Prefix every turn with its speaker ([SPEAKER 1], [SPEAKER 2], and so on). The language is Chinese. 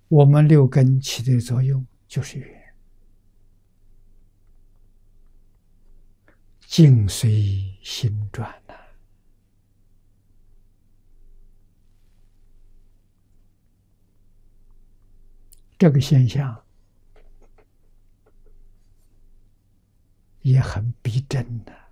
[SPEAKER 1] 我们六根起的作用就是缘，境随心转呐、这个现象也很逼真的。